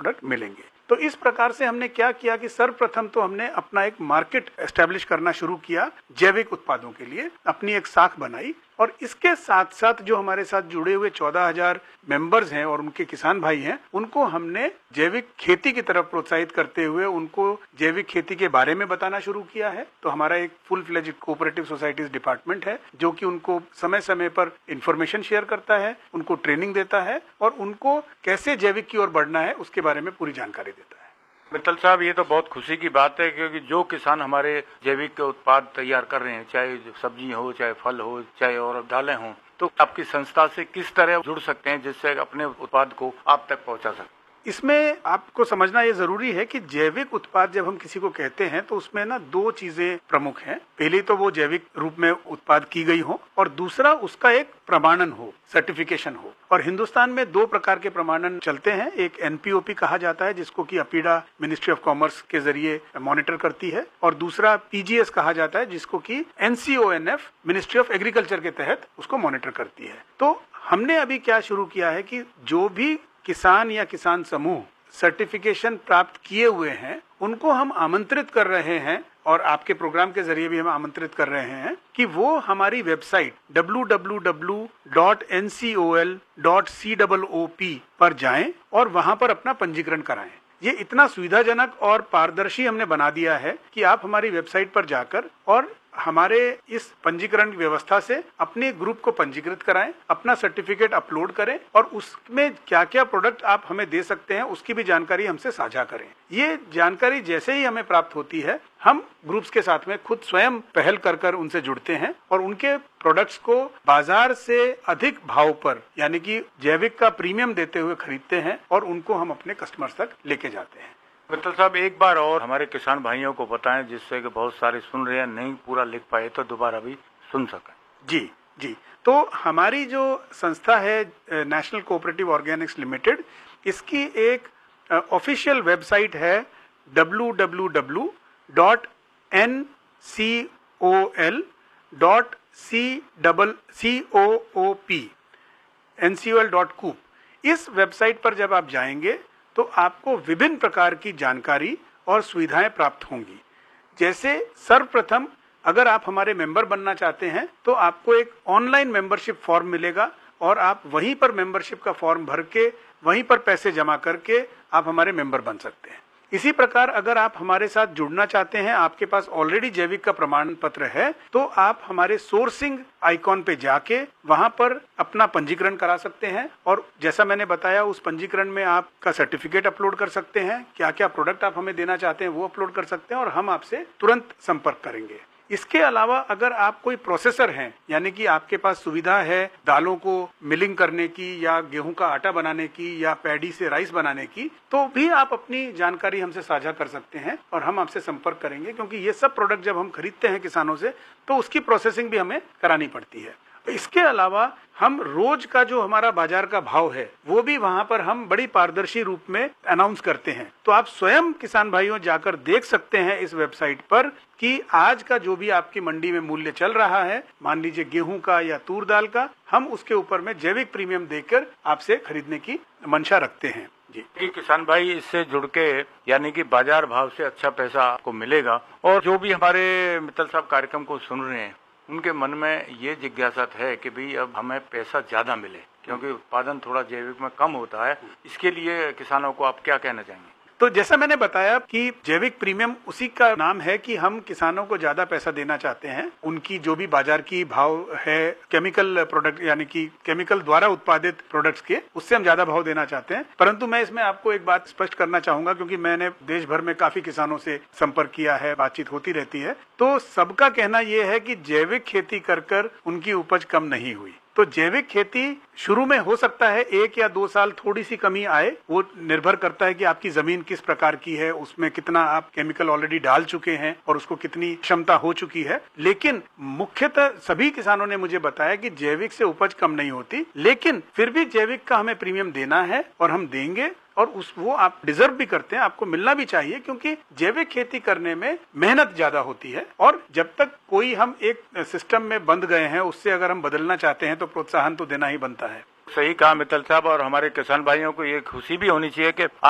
Product मिलेंगे। तो इस प्रकार से हमने क्या किया कि सर्वप्रथम तो हमने अपना एक मार्केट एस्टेब्लिश करना शुरू किया जैविक उत्पादों के लिए, अपनी एक शाख बनाई और इसके साथ साथ जो हमारे साथ जुड़े हुए 14,000 मेंबर्स हैं और उनके किसान भाई हैं, उनको हमने जैविक खेती की तरफ प्रोत्साहित करते हुए उनको जैविक खेती के बारे में बताना शुरू किया है। तो हमारा एक full fledged cooperative societies department है जो कि उनको समय समय पर इंफॉर्मेशन शेयर करता है, उनको ट्रेनिंग देता है और उनको कैसे जैविक की ओर बढ़ना है उसके बारे में पूरी जानकारी देता है। मित्तल साहब, ये तो बहुत खुशी की बात है क्योंकि जो किसान हमारे जैविक उत्पाद तैयार कर रहे हैं, चाहे सब्जी हो, चाहे फल हो, चाहे और दालें हों, तो आपकी संस्था से किस तरह जुड़ सकते हैं जिससे अपने उत्पाद को आप तक पहुंचा सकें? इसमें आपको समझना ये जरूरी है कि जैविक उत्पाद जब हम किसी को कहते हैं तो उसमें ना दो चीजें प्रमुख हैं। पहली तो वो जैविक रूप में उत्पाद की गई हो और दूसरा उसका एक प्रमाणन हो, सर्टिफिकेशन हो। और हिंदुस्तान में दो प्रकार के प्रमाणन चलते हैं। एक एनपीओपी कहा जाता है जिसको कि अपीडा मिनिस्ट्री ऑफ कॉमर्स के जरिए मॉनिटर करती है और दूसरा पीजीएस कहा जाता है जिसको कि एनसीओएनएफ मिनिस्ट्री ऑफ एग्रीकल्चर के तहत उसको मॉनिटर करती है। तो हमने अभी क्या शुरू किया है कि जो भी किसान या किसान समूह सर्टिफिकेशन प्राप्त किए हुए हैं उनको हम आमंत्रित कर रहे हैं और आपके प्रोग्राम के जरिए भी हम आमंत्रित कर रहे हैं कि वो हमारी वेबसाइट www.ncol.coop पर जाएं और वहां पर अपना पंजीकरण कराएं। ये इतना सुविधाजनक और पारदर्शी हमने बना दिया है कि आप हमारी वेबसाइट पर जाकर और हमारे इस पंजीकरण व्यवस्था से अपने ग्रुप को पंजीकृत कराएं, अपना सर्टिफिकेट अपलोड करें और उसमें क्या क्या प्रोडक्ट आप हमें दे सकते हैं उसकी भी जानकारी हमसे साझा करें। ये जानकारी जैसे ही हमें प्राप्त होती है हम ग्रुप्स के साथ में खुद स्वयं पहल कर उनसे जुड़ते हैं और उनके प्रोडक्ट्स को बाजार से अधिक भाव पर यानी कि जैविक का प्रीमियम देते हुए खरीदते हैं और उनको हम अपने कस्टमर्स तक लेके जाते हैं। मित्तल साहब, एक बार और हमारे किसान भाइयों को बताएं जिससे कि बहुत सारे सुन रहे हैं, नहीं पूरा लिख पाए तो दोबारा भी सुन सकें। जी, तो हमारी जो संस्था है नेशनल कोऑपरेटिव ऑर्गेनिक्स लिमिटेड, इसकी एक ऑफिशियल वेबसाइट है www.ncol.coop। इस वेबसाइट पर जब आप जाएंगे तो आपको विभिन्न प्रकार की जानकारी और सुविधाएं प्राप्त होंगी। जैसे सर्वप्रथम अगर आप हमारे मेंबर बनना चाहते हैं तो आपको एक ऑनलाइन मेंबरशिप फॉर्म मिलेगा और आप वहीं पर मेंबरशिप का फॉर्म भर के वहीं पर पैसे जमा करके आप हमारे मेंबर बन सकते हैं। इसी प्रकार अगर आप हमारे साथ जुड़ना चाहते हैं, आपके पास ऑलरेडी जैविक का प्रमाण पत्र है, तो आप हमारे सोर्सिंग आइकॉन पे जाके वहां पर अपना पंजीकरण करा सकते हैं और जैसा मैंने बताया उस पंजीकरण में आपका सर्टिफिकेट अपलोड कर सकते हैं, क्या क्या प्रोडक्ट आप हमें देना चाहते हैं वो अपलोड कर सकते हैं और हम आपसे तुरंत संपर्क करेंगे। इसके अलावा अगर आप कोई प्रोसेसर हैं, यानी कि आपके पास सुविधा है दालों को मिलिंग करने की या गेहूं का आटा बनाने की या पैडी से राइस बनाने की, तो भी आप अपनी जानकारी हमसे साझा कर सकते हैं और हम आपसे संपर्क करेंगे, क्योंकि ये सब प्रोडक्ट जब हम खरीदते हैं किसानों से तो उसकी प्रोसेसिंग भी हमें करानी पड़ती है। इसके अलावा हम रोज का जो हमारा बाजार का भाव है वो भी वहां पर हम बड़ी पारदर्शी रूप में अनाउंस करते हैं। तो आप स्वयं किसान भाइयों जाकर देख सकते हैं इस वेबसाइट पर कि आज का जो भी आपकी मंडी में मूल्य चल रहा है, मान लीजिए गेहूं का या तूर दाल का, हम उसके ऊपर में जैविक प्रीमियम देकर आपसे खरीदने की मंशा रखते हैं। जी, किसान भाई इससे जुड़ के यानी कि बाजार भाव से अच्छा पैसा आपको मिलेगा। और जो भी हमारे मित्तल साहब कार्यक्रम को सुन रहे हैं उनके मन में ये जिज्ञासा है कि भाई अब हमें पैसा ज्यादा मिले क्योंकि उत्पादन थोड़ा जैविक में कम होता है, इसके लिए किसानों को आप क्या कहना चाहेंगे? तो जैसा मैंने बताया कि जैविक प्रीमियम उसी का नाम है कि हम किसानों को ज्यादा पैसा देना चाहते हैं। उनकी जो भी बाजार की भाव है केमिकल प्रोडक्ट यानी कि केमिकल द्वारा उत्पादित प्रोडक्ट्स के, उससे हम ज्यादा भाव देना चाहते हैं। परंतु मैं इसमें आपको एक बात स्पष्ट करना चाहूंगा, क्योंकि मैंने देश भर में काफी किसानों से संपर्क किया है, बातचीत होती रहती है, तो सबका कहना यह है कि जैविक खेती कर उनकी उपज कम नहीं हुई। तो जैविक खेती शुरू में हो सकता है 1 या 2 साल थोड़ी सी कमी आए, वो निर्भर करता है कि आपकी जमीन किस प्रकार की है, उसमें कितना आप केमिकल ऑलरेडी डाल चुके हैं और उसको कितनी क्षमता हो चुकी है। लेकिन मुख्यतः सभी किसानों ने मुझे बताया कि जैविक से उपज कम नहीं होती, लेकिन फिर भी जैविक का हमें प्रीमियम देना है और हम देंगे और वो आप डिजर्व भी करते हैं, आपको मिलना भी चाहिए, क्योंकि जैविक खेती करने में मेहनत ज्यादा होती है और जब तक कोई हम एक सिस्टम में बंध गए हैं उससे अगर हम बदलना चाहते हैं तो प्रोत्साहन तो देना ही बनता है। सही कहा मित्तल साहब, और हमारे किसान भाइयों को ये खुशी भी होनी चाहिए कि